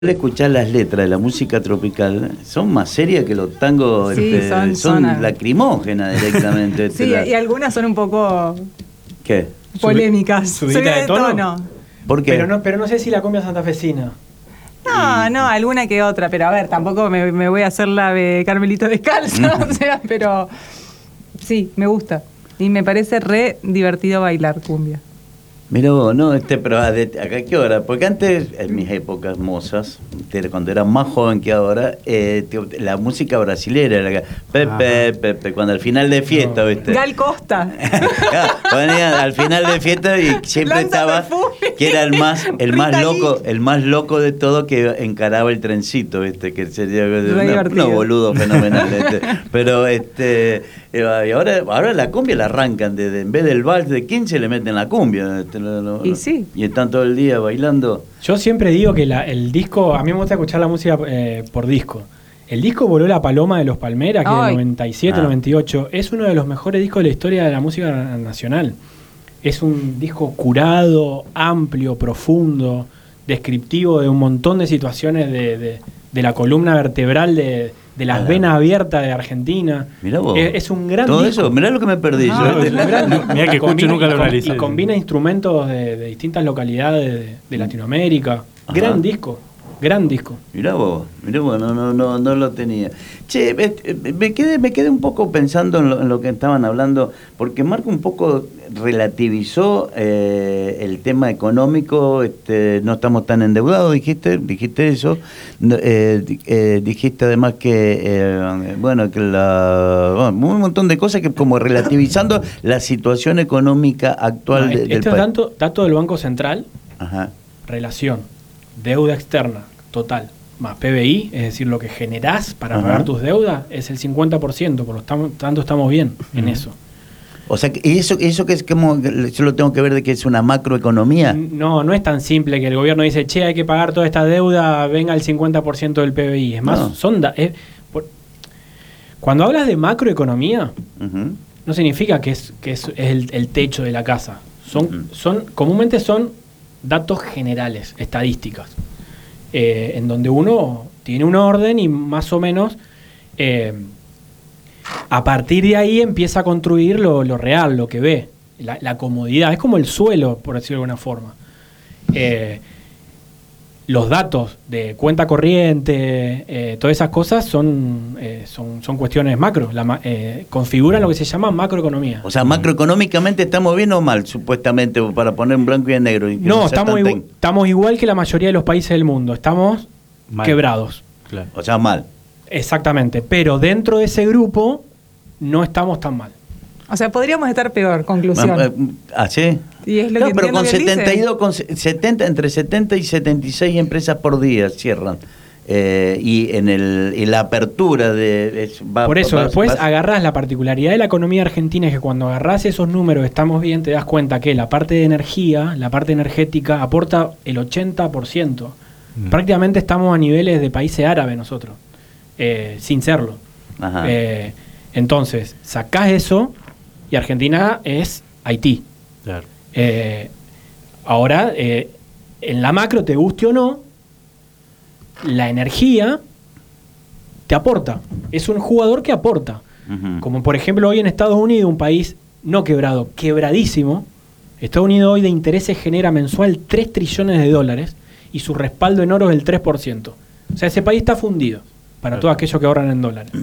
escuchar las letras de la música tropical, son más serias que los tangos, Sí, son lacrimógenas directamente. Sí, y algunas son un poco ¿qué? Polémicas. ¿Subida de tono? ¿Por qué? Pero no sé si la cumbia santafesina. No, alguna que otra, pero a ver, tampoco me voy a hacer la de Carmelito Descalzo, o sea, pero sí, me gusta. Y me parece re divertido bailar cumbia. Mira vos, no, pero ¿acá qué hora? Porque antes, en mis épocas mozas, cuando era más joven que ahora, la música brasilera era Pepe, cuando al final de fiesta, ¿viste? Gal Costa. Ponía al final de fiesta y siempre Lanza estaba, perfume. que era el más loco de todo, que encaraba el trencito, ¿viste? Que sería no boludo fenomenal, pero y ahora la cumbia la arrancan en vez del vals de 15 le meten la cumbia. Y sí. Y están todo el día bailando. Yo siempre digo que el disco, a mí me gusta escuchar la música por disco. El disco Voló la Paloma de Los Palmeras, que es del 97, 98, es uno de los mejores discos de la historia de la música nacional. Es un disco curado, amplio, profundo, descriptivo de un montón de situaciones de la columna vertebral de las venas abiertas de Argentina. Mirá vos. Es un gran todo disco. Eso, mirá lo que me perdí. Mirá que escucho nunca lo analicé. Y combina instrumentos de distintas localidades de Latinoamérica. Ajá. Gran disco. Mirá vos, no lo tenía. Che, me quedé un poco pensando en lo que estaban hablando, porque Marco un poco relativizó el tema económico, no estamos tan endeudados, dijiste eso, dijiste además que, un montón de cosas que como relativizando la situación económica actual del país. Este dato del Banco Central, Ajá. Relación, deuda externa total, más PBI, es decir, lo que generás para pagar tus deudas, es el 50%, por lo tanto estamos bien en eso. O sea, ¿y eso que es como, yo lo tengo que ver de que es una macroeconomía? No es tan simple que el gobierno dice, che, hay que pagar toda esta deuda, venga el 50% del PBI. Es más, cuando hablas de macroeconomía, no significa que es el techo de la casa. Comúnmente son datos generales, estadísticas. En donde uno tiene un orden y más o menos a partir de ahí empieza a construir lo real, lo que ve, la comodidad. Es como el suelo, por decirlo de alguna forma. Los datos de cuenta corriente, todas esas cosas son cuestiones macro, configuran lo que se llama macroeconomía. O sea, macroeconómicamente estamos bien o mal, supuestamente, para poner en blanco y en negro. No, estamos igual que la mayoría de los países del mundo, estamos quebrados. Claro. O sea, mal. Exactamente, pero dentro de ese grupo no estamos tan mal. O sea, podríamos estar peor, conclusión. ¿Sí? Y es lo claro, que pero con dice. entre 70 y 76 empresas por día cierran. Y en la apertura por eso, después agarrás la particularidad de la economía argentina, es que cuando agarrás esos números, estamos bien, te das cuenta que la parte de energía, la parte energética, aporta el 80%. Prácticamente estamos a niveles de países árabes nosotros, sin serlo. Ajá. Entonces, sacás eso y Argentina es Haití. Claro. Ahora, en la macro, te guste o no, la energía te aporta. Es un jugador que aporta. Como por ejemplo hoy en Estados Unidos, un país no quebrado, quebradísimo. Estados Unidos hoy de intereses genera mensual 3 trillones de dólares y su respaldo en oro es el 3%. O sea, ese país está fundido para todos aquellos que ahorran en dólares.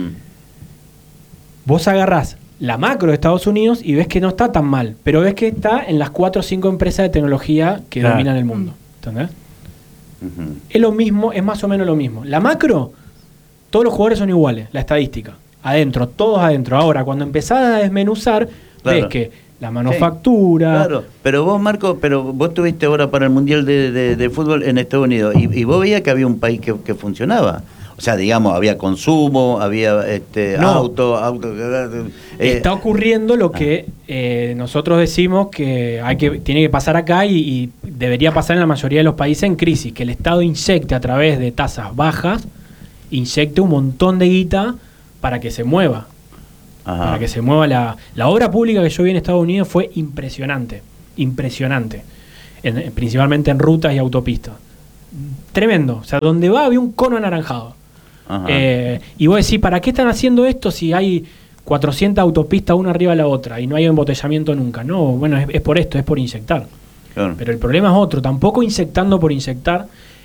Vos agarrás la macro de Estados Unidos y ves que no está tan mal, pero ves que está en las 4 o 5 empresas de tecnología que dominan el mundo. ¿Entendés? Es lo mismo, es más o menos lo mismo. La macro, todos los jugadores son iguales, la estadística. Adentro, todos adentro. Ahora, cuando empezás a desmenuzar, ves que la manufactura... Sí, claro, pero vos, Marco, vos estuviste ahora para el Mundial de Fútbol en Estados Unidos y vos veías que había un país que funcionaba. O sea, digamos, había consumo, había auto. Está ocurriendo lo que nosotros decimos que tiene que pasar acá y debería pasar en la mayoría de los países en crisis, que el Estado inyecte a través de tasas bajas, inyecte un montón de guita para que se mueva. Ajá. Para que se mueva la obra pública que yo vi en Estados Unidos fue impresionante, principalmente en rutas y autopistas. tremendo. O sea, donde va había un cono anaranjado. Y vos decís, ¿para qué están haciendo esto si hay 400 autopistas una arriba de la otra y no hay embotellamiento nunca? No, bueno, es por esto, es por inyectar. Claro. Pero el problema es otro, tampoco inyectando por inyectar.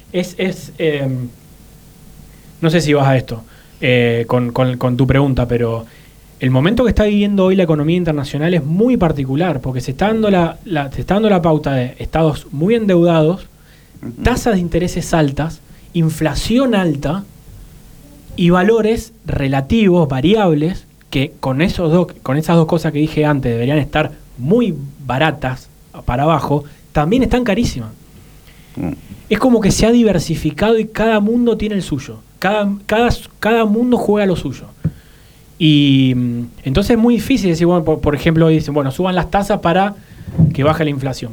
No sé si vas a esto con tu pregunta, pero el momento que está viviendo hoy la economía internacional es muy particular, porque se está dando se está dando la pauta de estados muy endeudados, tasas de intereses altas, inflación alta y valores relativos, variables, que con esas dos cosas que dije antes deberían estar muy baratas para abajo, también están carísimas. Es como que se ha diversificado y cada mundo tiene el suyo. Cada mundo juega lo suyo. Y entonces es muy difícil decir, bueno, por ejemplo, hoy dicen, bueno, suban las tasas para que baje la inflación.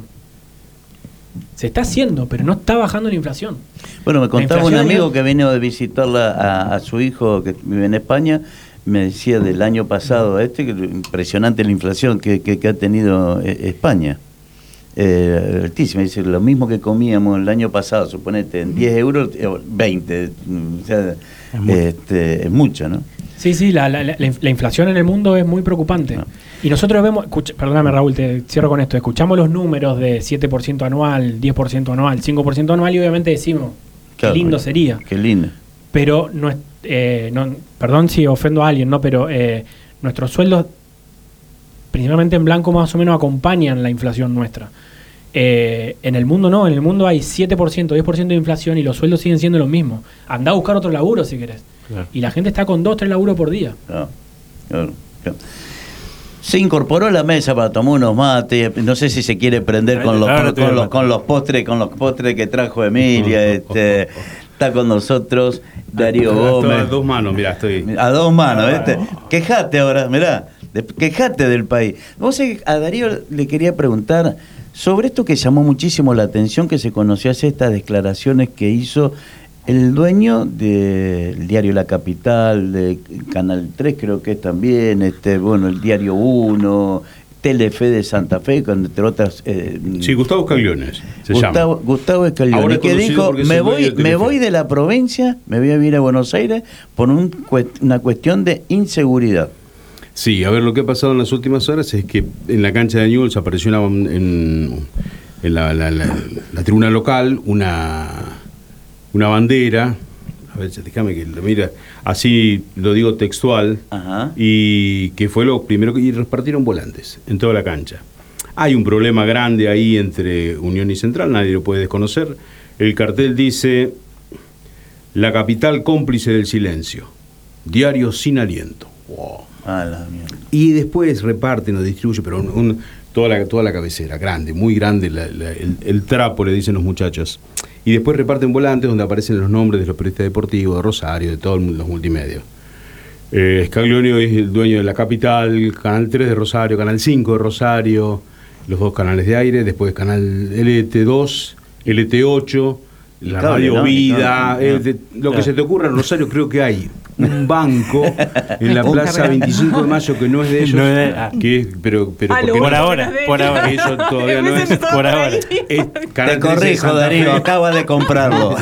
Se está haciendo, pero no está bajando la inflación. Bueno, me contaba un amigo que vino de visitarla a su hijo que vive en España, me decía del año pasado que impresionante la inflación que ha tenido España. Altísima, dice, lo mismo que comíamos el año pasado, suponete, en 10 euros, 20, o sea, es mucho, ¿no? Sí, la inflación en el mundo es muy preocupante. No. Y nosotros vemos, perdóname Raúl, te cierro con esto, escuchamos los números de 7% anual, 10% anual, 5% anual y obviamente decimos, claro, qué lindo sería. Qué lindo. Pero, perdón si ofendo a alguien, ¿no? Pero nuestros sueldos, principalmente en blanco, más o menos acompañan la inflación nuestra. En el mundo no, en el mundo hay 7%, 10% de inflación y los sueldos siguen siendo los mismos. Andá a buscar otro laburo si querés. Claro. Y la gente está con 2, 3 laburos por día. Claro. Se incorporó a la mesa para tomar unos mates. No sé si se quiere prender con los postres que trajo Emilia. Está con nosotros Darío Gómez. A 2 manos, mirá, estoy. A 2 manos, ¿viste? Quejate ahora, mirá. Quejate del país. Vos a Darío le quería preguntar sobre esto que llamó muchísimo la atención, que se conoció hace estas declaraciones que hizo el dueño del diario La Capital, de Canal 3 creo que es también, el Diario 1, Telefe de Santa Fe, entre otras... sí, Gustavo Scagliones se llama. Gustavo Scagliones, que dijo, me voy de la provincia, me voy a vivir a Buenos Aires por una cuestión de inseguridad. Sí, a ver, lo que ha pasado en las últimas horas es que en la cancha de Newell's apareció en la tribuna local una bandera, a ver, déjame que lo mira, así lo digo textual. Ajá. Y que fue lo primero y repartieron volantes en toda la cancha. Hay un problema grande ahí entre Unión y Central, nadie lo puede desconocer. El cartel dice: La Capital cómplice del silencio, diario sin aliento. Wow. Y después reparten o distribuyen, pero toda la cabecera, grande, muy grande, el trapo, le dicen los muchachos. Y después reparten volantes donde aparecen los nombres de los periodistas deportivos, de Rosario, de todos los multimedios. Scaglione es el dueño de La Capital, Canal 3 de Rosario, Canal 5 de Rosario, los 2 canales de aire, después Canal LT2, LT8, la Radio Vida, lo que se te ocurra en Rosario. Creo que hay un banco en la Plaza 25 de Mayo que no es de ellos, que es, pero por ahora, eso todavía no es, por ahora. Te corrijo, Darío, acaba de comprarlo.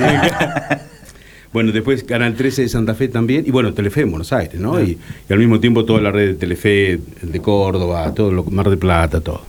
Bueno, después Canal 13 de Santa Fe también, y bueno, Telefe en Buenos Aires, ¿no? Y al mismo tiempo toda la red de Telefe, el de Córdoba, todo lo Mar del Plata, todo.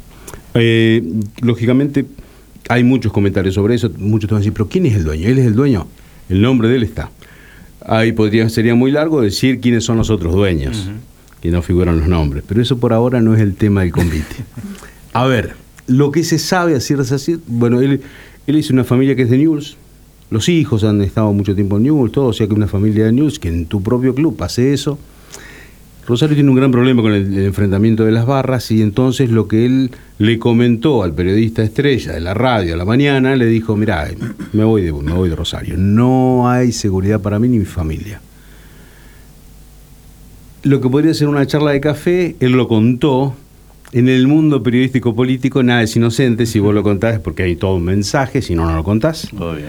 Lógicamente hay muchos comentarios sobre eso, muchos te van a decir, pero ¿quién es el dueño? ¿Él es el dueño? El nombre de él está. Ahí sería muy largo decir quiénes son los otros dueños, que no figuran los nombres, pero eso por ahora no es el tema del convite. A ver, lo que se sabe así, bueno, él es una familia que es de Newell's, los hijos han estado mucho tiempo en Newell's, todo, o sea que una familia de Newell's, que en tu propio club pase eso. Rosario tiene un gran problema con el enfrentamiento de las barras, y entonces lo que él le comentó al periodista estrella de la radio a la mañana, le dijo: mirá, me voy de Rosario, no hay seguridad para mí ni mi familia. Lo que podría ser una charla de café, él lo contó. En el mundo periodístico político nada es inocente, si vos lo contás es porque hay todo un mensaje, si no, no lo contás.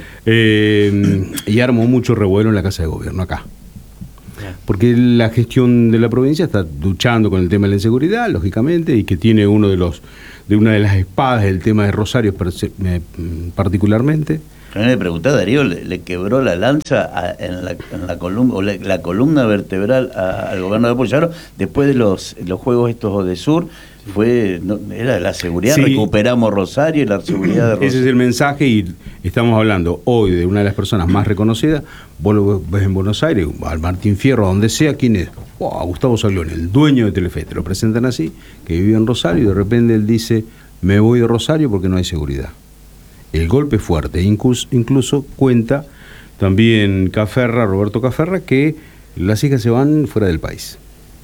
Y armó mucho revuelo en la Casa de Gobierno, acá. Porque la gestión de la provincia está luchando con el tema de la inseguridad, lógicamente, y que tiene una de las espadas del tema de Rosario particularmente. Yo le pregunté a Darío, le quebró la lanza en la columna, o la columna vertebral al gobernador Puyaro después de los Juegos estos de Sur. Era la seguridad, Sí. recuperamos Rosario y la seguridad de Rosario. Ese es el mensaje y estamos hablando hoy de una de las personas más reconocidas. Vos lo ves en Buenos Aires, al Martín Fierro, donde sea, ¿quién es? A Gustavo Saglione, el dueño de Telefe. Te lo presentan así, que vive en Rosario y de repente él dice, me voy de Rosario porque no hay seguridad. El golpe es fuerte, incluso cuenta también Roberto Caferra, que las hijas se van fuera del país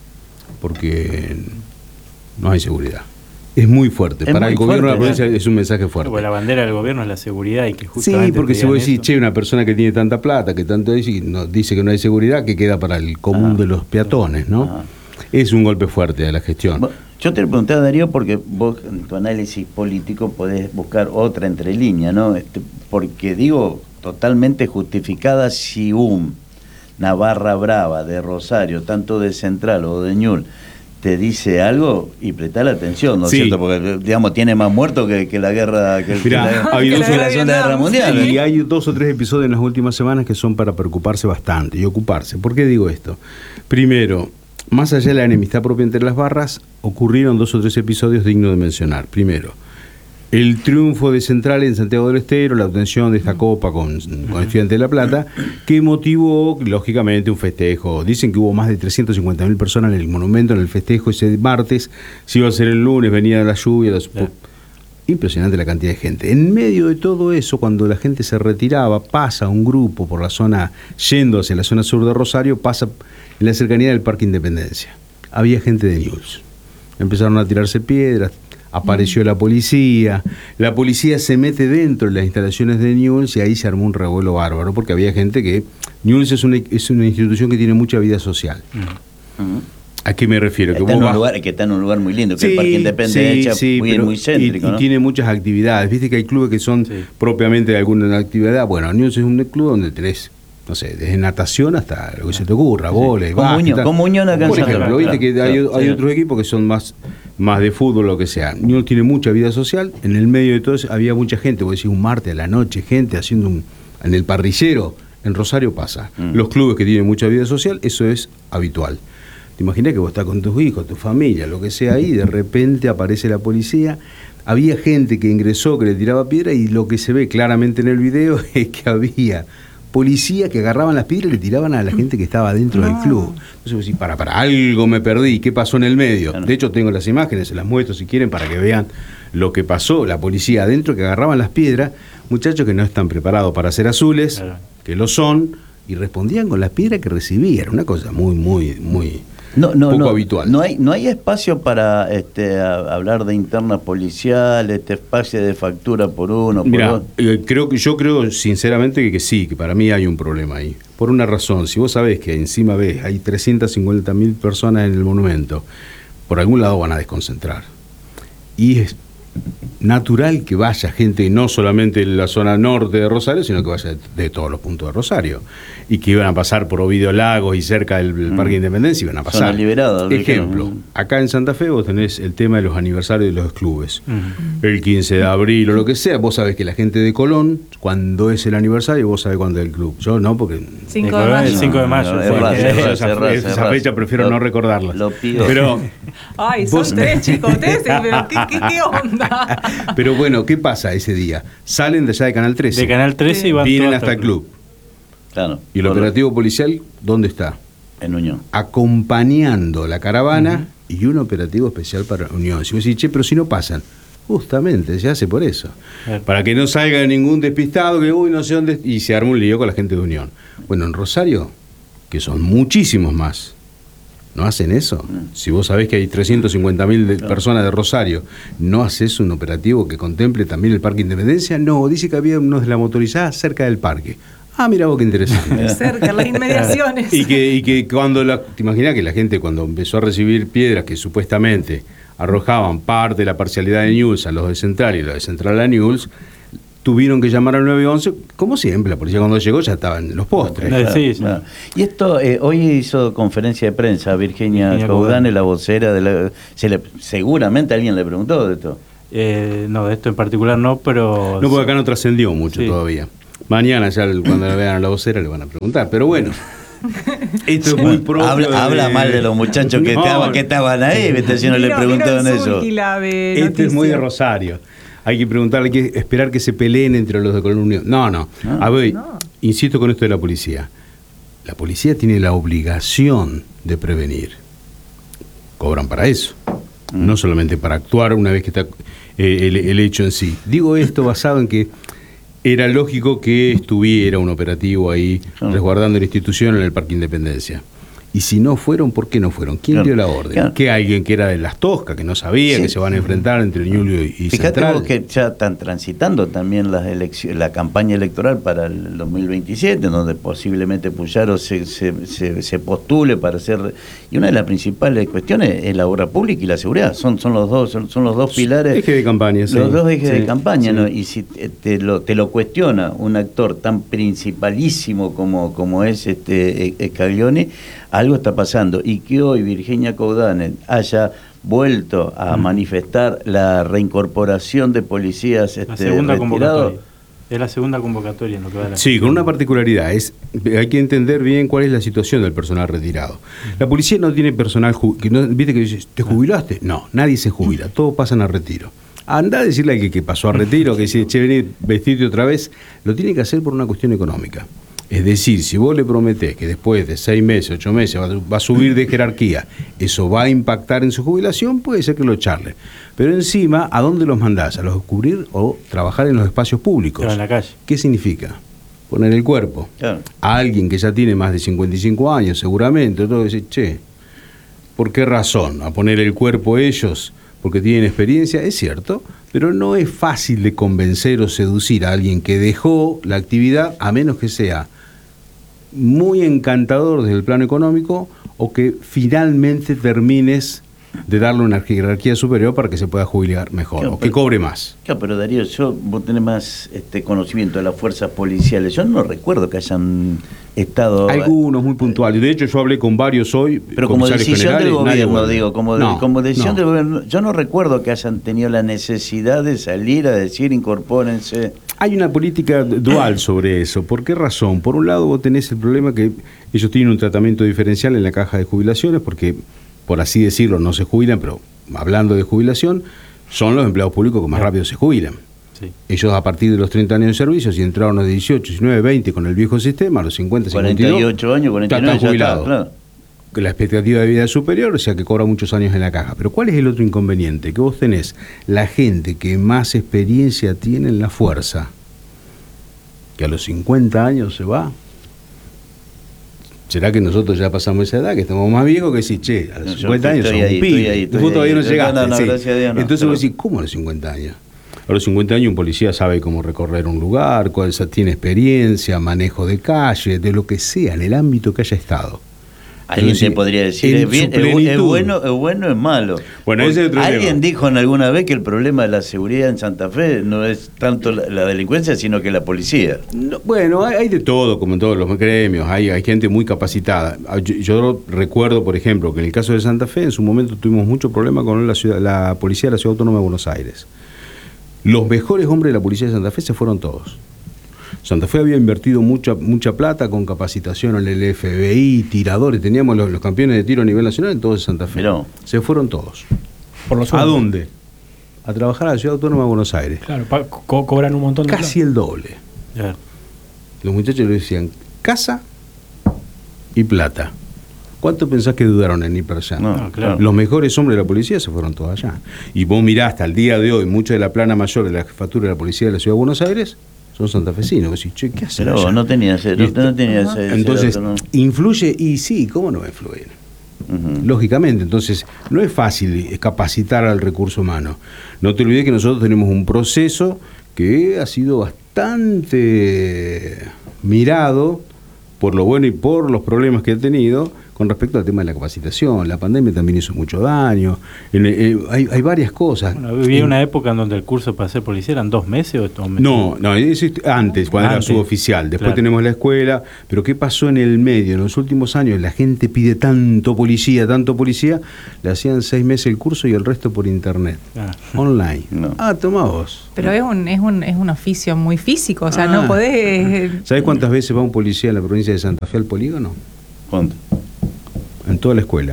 porque no hay seguridad. Es muy fuerte. Es para muy el gobierno de la fuerte, provincia es un mensaje fuerte. Porque la bandera del gobierno es la seguridad y que justamente Sí, porque te si vos digan decís, eso. che, una persona que tiene tanta plata, que tanto dice, y dice que no hay seguridad, que queda para el común de los peatones, ¿no? Ajá. Es un golpe fuerte a la gestión. Yo te lo pregunté a Darío porque vos en tu análisis político podés buscar otra entrelínea, ¿no? Porque digo, totalmente justificada si una barra brava de Rosario, tanto de Central o de Ñul, te dice algo y prestá la atención, ¿no es Sí. cierto? Porque, digamos, tiene más muertos que la guerra, Mirá, ha habido que la Segunda Guerra Mundial. Y hay 2 o 3 episodios en las últimas semanas que son para preocuparse bastante y ocuparse. ¿Por qué digo esto? Primero, más allá de la enemistad propia entre las barras, ocurrieron 2 o 3 episodios dignos de mencionar. Primero, el triunfo de Central en Santiago del Estero, la obtención de esta copa con Estudiantes de La Plata, que motivó, lógicamente, un festejo. Dicen que hubo más de 350.000 personas en el monumento, en el festejo ese martes. Si iba a ser el lunes, venía la lluvia. Impresionante la cantidad de gente. En medio de todo eso, cuando la gente se retiraba, pasa un grupo por la zona, yendo hacia la zona sur de Rosario, pasa en la cercanía del Parque Independencia. Había gente de Newell's. Empezaron a tirarse piedras, apareció la policía se mete dentro de las instalaciones de Newell's y ahí se armó un revuelo bárbaro, porque había gente que... Newell's es una institución que tiene mucha vida social. Ujú. ¿A qué me refiero? Está en un lugar muy lindo, que es el Parque Independencia, muy céntrico, y ¿no? tiene muchas actividades. Viste que hay clubes que son propiamente de alguna actividad. Bueno, Newell's es un club donde tenés, no sé, desde natación hasta lo que se te ocurra, vóley, básquet. Como Unión acá en Por Santa ejemplo, Fe. viste que hay otros equipos que son más de fútbol, lo que sea. Newell's tiene mucha vida social. En el medio de todo eso había mucha gente, vos decís un martes a la noche, gente haciendo en el parrillero. En Rosario pasa. Los clubes que tienen mucha vida social, eso es habitual. Te imaginas que vos estás con tus hijos, tu familia, lo que sea ahí, y de repente aparece la policía. Había gente que ingresó, que le tiraba piedra, y lo que se ve claramente en el video es que había policías que agarraban las piedras y le tiraban a la gente que estaba dentro del club. Entonces vos decís, para, algo me perdí, ¿qué pasó en el medio? De hecho tengo las imágenes, se las muestro si quieren para que vean lo que pasó. La policía adentro que agarraban las piedras, muchachos que no están preparados para ser azules, Claro. que lo son, y respondían con las piedras que recibían. Una cosa muy poco habitual. No hay espacio para hablar de interna policial, espacio de factura por uno, por Mira, otro. yo creo sinceramente que sí, que para mí hay un problema ahí. Por una razón, si vos sabés que encima hay 350.000 personas en el monumento, por algún lado van a desconcentrar. Y es natural que vaya gente no solamente en la zona norte de Rosario, sino que vaya de todos los puntos de Rosario, y que iban a pasar por Ovidio Lagos y cerca del Parque Independencia, iban a pasar. Zona liberada, Ejemplo, dijeron. acá en Santa Fe vos tenés el tema de los aniversarios de los clubes, el 15 de abril o lo que sea. Vos sabés que la gente de Colón, cuando es el aniversario, vos sabés cuándo es el club. Yo no, porque 5 de mayo. El 5 de mayo. No, fue. esa fecha prefiero no recordarla. Lo pido. Pero Ay, son vos- 3 chicos, ustedes, pero ¿qué onda? Pero bueno, ¿qué pasa ese día? Salen de allá de Canal 13. De Canal 13 y van vienen todos hasta el club. Claro. ¿Y el operativo policial dónde está? En Unión. Acompañando la caravana y un operativo especial para Unión. Si vos decís, che, pero si no pasan. Justamente, se hace por eso. Claro. Para que no salga ningún despistado que, no sé dónde... Y se arma un lío con la gente de Unión. Bueno, en Rosario, que son muchísimos más, ¿no hacen eso? Si vos sabés que hay 350.000 personas de Rosario, ¿no haces un operativo que contemple también el Parque Independencia? No, dice que había unos de la motorizada cerca del parque. Ah, mira vos qué interesante. Cerca, las inmediaciones. Y que cuando te imaginás que la gente cuando empezó a recibir piedras que supuestamente arrojaban parte de la parcialidad de Newell's a los de Central y los de Central a Newell's, tuvieron que llamar al 911, como siempre, la policía cuando llegó ya estaban los postres. Sí. Y esto, hoy hizo conferencia de prensa Virginia Virginia Caudane, la vocera de la... seguramente alguien le preguntó de esto. No, de esto en particular no, pero... No, porque acá no trascendió mucho Sí. todavía. Mañana ya cuando la vean a la vocera le van a preguntar, pero bueno. Esto es muy propio. Habla mal de los muchachos que estaban ahí, ¿viste? Si no le preguntaron eso. Esto es muy de Rosario. Hay que preguntarle, hay que esperar que se peleen entre los de Colón Unido. No. A ver, insisto con esto de la policía. La policía tiene la obligación de prevenir. Cobran para eso. No solamente para actuar una vez que está el hecho en sí. Digo esto basado en que era lógico que estuviera un operativo ahí resguardando la institución en el Parque Independencia. Y si no fueron, ¿por qué no fueron? ¿Quién dio la orden? ¿Que alguien que era de Las Toscas, que no sabía que se van a enfrentar entre Ñuble y Fíjate Central? Vos que ya están transitando también la campaña electoral para el 2027, donde posiblemente Puyaro se postule para ser... Y una de las principales cuestiones es la obra pública y la seguridad. Son los dos pilares. Eje de campaña, sí. Los dos ejes de campaña, ¿no? Y si te lo cuestiona un actor tan principalísimo como es Scaglioni, algo está pasando. Y que hoy Virginia Coudanet haya vuelto a manifestar la reincorporación de policías la segunda retirados. convocatoria. Es la segunda convocatoria en lo que va a la... Sí, con una particularidad. Hay que entender bien cuál es la situación del personal retirado. La policía no tiene personal... ¿Viste que dices, te jubilaste? No, nadie se jubila. Todos pasan a retiro. Anda a decirle al que pasó a retiro, que dice, che, vení, vestirte otra vez. Lo tiene que hacer por una cuestión económica. Es decir, si vos le prometés que después de 6 meses, 8 meses va a subir de jerarquía, eso va a impactar en su jubilación, puede ser que lo charle. Pero encima, ¿a dónde los mandás? ¿A los descubrir o trabajar en los espacios públicos? Claro, en la calle. ¿Qué significa? Poner el cuerpo. Claro. A alguien que ya tiene más de 55 años, seguramente, todo decir, che, ¿por qué razón? ¿A poner el cuerpo ellos? Porque tienen experiencia, es cierto, pero no es fácil de convencer o seducir a alguien que dejó la actividad, a menos que sea muy encantador desde el plano económico o que finalmente termines de darle una jerarquía superior para que se pueda jubilar mejor, claro, o que cobre más. Claro, pero Darío, vos tenés más conocimiento de las fuerzas policiales. Yo no recuerdo que hayan estado... Algunos muy puntuales. De hecho, yo hablé con varios hoy. Pero como decisión del gobierno, digo, como decisión del gobierno, yo no recuerdo que hayan tenido la necesidad de salir a decir incorpórense. Hay una política dual sobre eso. ¿Por qué razón? Por un lado, vos tenés el problema que ellos tienen un tratamiento diferencial en la caja de jubilaciones, porque, por así decirlo, no se jubilan, pero hablando de jubilación, son los empleados públicos que más rápido se jubilan. Sí. Ellos a partir de los 30 años de servicio, si entraron a los 18, 19, 20 con el viejo sistema, a los 50, 52... 48 años, 49 están jubilados. Claro. La expectativa de vida es superior, o sea que cobra muchos años en la caja. Pero ¿cuál es el otro inconveniente? Que vos tenés la gente que más experiencia tiene en la fuerza, que a los 50 años se va. ¿Será que nosotros ya pasamos esa edad, que estamos más viejos que decir, che, a los 50 años son un pibe? Vos todavía no llegaste. Sí. Gracias a Dios, no. Entonces vos decís, ¿cómo a los 50 años? A los 50 años un policía sabe cómo recorrer un lugar, tiene experiencia, manejo de calle, de lo que sea, en el ámbito que haya estado. Alguien te podría decir, es bueno, es malo. Bueno, ese es otro Alguien tema. dijo alguna vez que el problema de la seguridad en Santa Fe no es tanto la delincuencia, sino que la policía. No, bueno, hay de todo, como en todos los gremios, hay gente muy capacitada. Yo recuerdo, por ejemplo, que en el caso de Santa Fe, en su momento tuvimos mucho problema con la policía de la Ciudad Autónoma de Buenos Aires. Los mejores hombres de la policía de Santa Fe se fueron todos. Santa Fe había invertido mucha plata con capacitación en el FBI, tiradores, teníamos los campeones de tiro a nivel nacional en todo Santa Fe. Pero se fueron todos. ¿A dónde? A trabajar a la Ciudad Autónoma de Buenos Aires. Claro, cobran un montón de casi el doble. Yeah. Los muchachos le decían casa y plata. ¿Cuánto pensás que dudaron en ir para allá? No, claro. Los mejores hombres de la policía se fueron todos allá. Y vos mirás hasta el día de hoy, mucha de la plana mayor de la jefatura de la policía de la Ciudad de Buenos Aires son santafesinos. Vos decís, che, ¿qué hacen allá? No tenía ese entonces, ¿no? influye, y sí, ¿cómo no va a influir? Lógicamente, entonces no es fácil capacitar al recurso humano. No te olvides que nosotros tenemos un proceso que ha sido bastante mirado por lo bueno y por los problemas que ha tenido con respecto al tema de la capacitación. La pandemia también hizo mucho daño. Hay varias cosas. Bueno, vivía una época en donde el curso para ser policía eran 2 meses o 2 meses. No, eso es antes, cuando era suboficial. Después tenemos la escuela. Pero ¿qué pasó en el medio? En los últimos años la gente pide tanto policía, le hacían 6 meses el curso y el resto por internet. Online. No. Toma vos. Pero es un oficio muy físico, o sea, no podés... ¿Sabés cuántas veces va un policía en la provincia de Santa Fe al polígono? ¿Cuánto? En toda la escuela.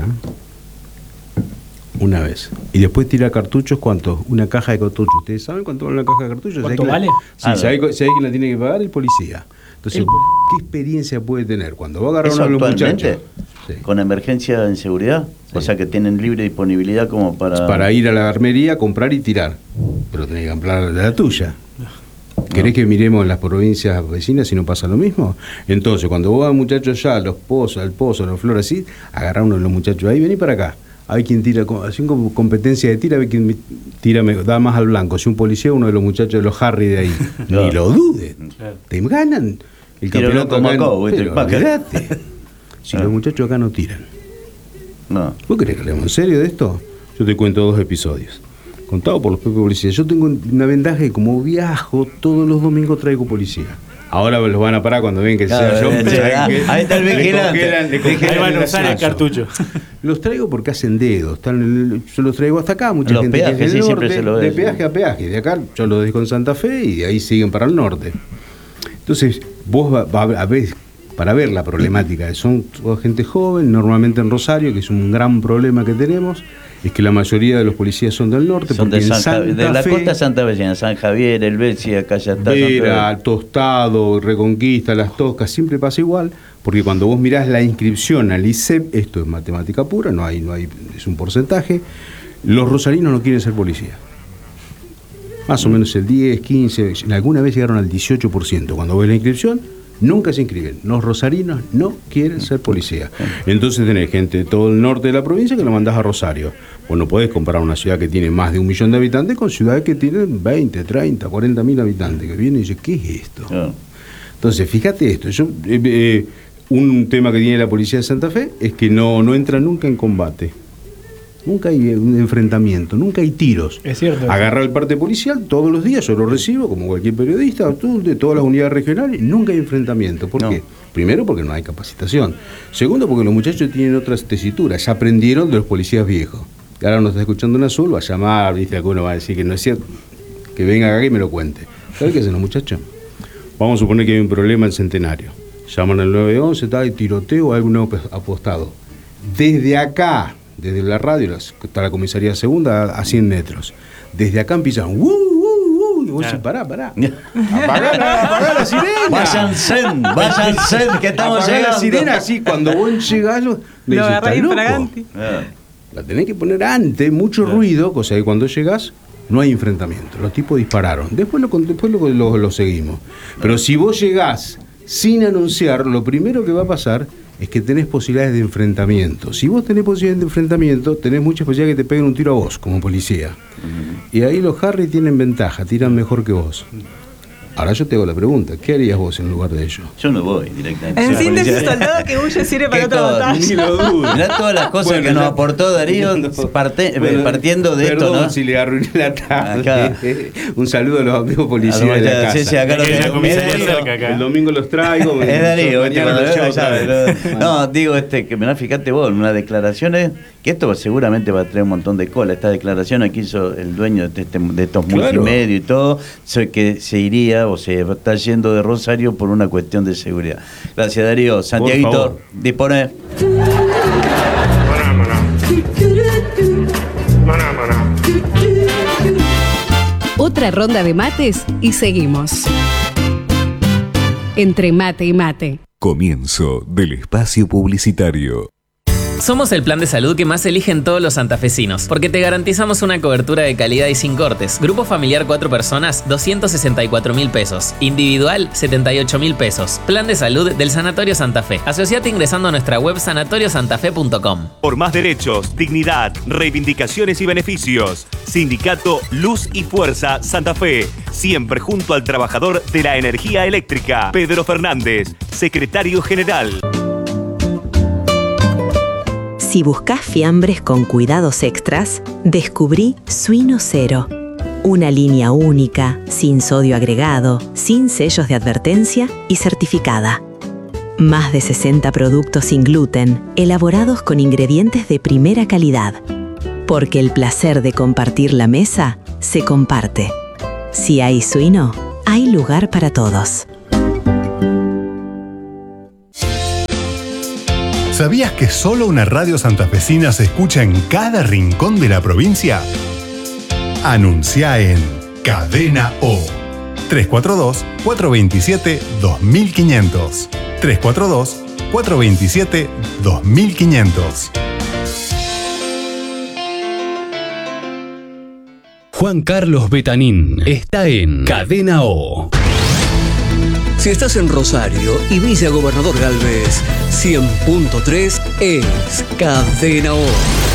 Una vez. Y después tira cartuchos, ¿cuánto? Una caja de cartuchos. ¿Ustedes saben cuánto vale una caja de cartuchos? ¿Cuánto vale? Sí, ¿sabés quién la tiene que pagar? El policía. Entonces, ¿qué experiencia puede tener? Cuando va a agarrar a uno de los muchachos. Sí. ¿Con emergencia en seguridad? Sí. O sea, que tienen libre disponibilidad como para ir a la armería, comprar y tirar. Pero tenés que comprar la tuya. ¿Querés que miremos en las provincias vecinas si no pasa lo mismo? Entonces, cuando vos vas muchachos ya, al pozo, los flores así, agarrá uno de los muchachos ahí, vení para acá. Hay quien tira, así como competencia de tira, hay quien tira, da más al blanco. Si un policía, uno de los muchachos de los Harry de ahí, ni lo duden, te ganan el campeonato acá. Si los muchachos acá no tiran. No. ¿Vos querés que hablemos en serio de esto? Yo te cuento 2 episodios. Contado por los propios policías. Yo tengo una ventaja que como viajo, todos los domingos traigo policía. Ahora los van a parar cuando ven que sea yo. Ahí está el vigilante. Ahí van a usar el cartucho. Los traigo porque hacen dedos. Yo los traigo hasta acá. Mucha gente peajes, que es del sí, norte, siempre se lo de ves, peaje a peaje. De acá yo los dejo en Santa Fe y de ahí siguen para el norte. Entonces, vos para ver la problemática, son toda gente joven, normalmente en Rosario, que es un gran problema que tenemos, es que la mayoría de los policías son del norte, son porque de la costa santafesina, San Javier, El Belsi, acá ya está. Vera, Tostado, Reconquista, Las Toscas, siempre pasa igual, porque cuando vos mirás la inscripción al ISEP, esto es matemática pura, no hay, es un porcentaje, los rosarinos no quieren ser policía. Más o menos el 10, 15, alguna vez llegaron al 18%. Cuando ves la inscripción, nunca se inscriben. Los rosarinos no quieren ser policía. Entonces tenés gente de todo el norte de la provincia que lo mandás a Rosario. Vos no podés comparar una ciudad que tiene más de 1 millón de habitantes con ciudades que tienen 20, 30, 40 mil habitantes, que vienen y dicen, ¿qué es esto? Entonces, fíjate esto. Un tema que tiene la policía de Santa Fe es que no entra nunca en combate. Nunca hay un enfrentamiento, nunca hay tiros. Es cierto. Agarra el parte policial todos los días, yo lo recibo como cualquier periodista, de todas las unidades regionales, nunca hay enfrentamiento. ¿Por qué? Primero, porque no hay capacitación. Segundo, porque los muchachos tienen otras tesituras, ya aprendieron de los policías viejos. Ahora nos está escuchando un azul, va a llamar, viste, alguno va a decir que no es cierto, que venga acá y me lo cuente. ¿Sabes qué hacen los muchachos? Vamos a suponer que hay un problema en Centenario. Llaman al 911, está el tiroteo, hay un apostado. Desde acá, desde la radio, está la comisaría segunda a 100 metros. Desde acá empiezan, y vos decís, pará. Apagá la sirena. Váyanse, que estamos apagá llegando. La sirena, así, cuando vos llegás, lo agarrás infraganti. La tenés que poner antes, mucho ruido, cosa que cuando llegás, no hay enfrentamiento. Los tipos dispararon. Después lo seguimos. Pero si vos llegás sin anunciar, lo primero que va a pasar es que tenés posibilidades de enfrentamiento. Si vos tenés posibilidades de enfrentamiento, tenés muchas posibilidades que te peguen un tiro a vos, como policía. Y ahí los Harry tienen ventaja, tiran mejor que vos. Ahora yo te hago la pregunta, ¿qué harías vos en lugar de ellos? Yo no voy directamente. En síntesis, soldado que huye sirve para otra batalla. Ni lo dudes. Mirá todas las cosas que nos aportó Darío partiendo de perdón, esto, ¿no? Si le arruiné la tarde. Acá. Un saludo a los amigos policías de la casa. Sí, acá lo El domingo los traigo. Es Darío, mañana los no, digo que mirá, fíjate vos, unas declaraciones, que esto seguramente va a traer un montón de cola. Esta declaración aquí hizo el dueño de estos multimedios y todo, que se iría o se está yendo de Rosario por una cuestión de seguridad. Gracias, Darío. Santiaguito, dispone. Otra ronda de mates y seguimos. Entre mate y mate. Comienzo del espacio publicitario. Somos el plan de salud que más eligen todos los santafesinos, porque te garantizamos una cobertura de calidad y sin cortes. Grupo familiar 4 personas, 264.000 pesos. Individual, 78.000 pesos. Plan de salud del Sanatorio Santa Fe. Asociate ingresando a nuestra web sanatoriosantafe.com. Por más derechos, dignidad, reivindicaciones y beneficios. Sindicato Luz y Fuerza Santa Fe. Siempre junto al trabajador de la energía eléctrica. Pedro Fernández, secretario general. Si buscas fiambres con cuidados extras, descubrí Suino Cero. Una línea única, sin sodio agregado, sin sellos de advertencia y certificada. Más de 60 productos sin gluten, elaborados con ingredientes de primera calidad. Porque el placer de compartir la mesa se comparte. Si hay suino, hay lugar para todos. ¿Sabías que solo una radio santafesina se escucha en cada rincón de la provincia? Anuncia en Cadena O. 342-427-2500. 342-427-2500. Juan Carlos Betanín está en Cadena O. Si estás en Rosario y Villa Gobernador Galvez, 100.3 es Cadena O.